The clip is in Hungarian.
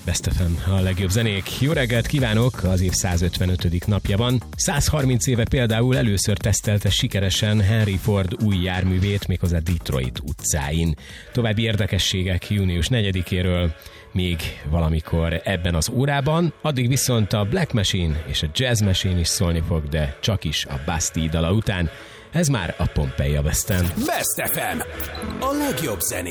Best FM, a legjobb zenék. Jó reggelt kívánok az év 155. napjában. 130 éve például először tesztelte sikeresen Henry Ford új járművét, méghozzá Detroit utcáin. További érdekességek június 4-éről még valamikor ebben az órában, addig viszont a Black Machine és a Jazz Machine is szólni fog, de csak is a Bastille dala után. Ez már a Pompeia Western. Best FM, a legjobb zenék.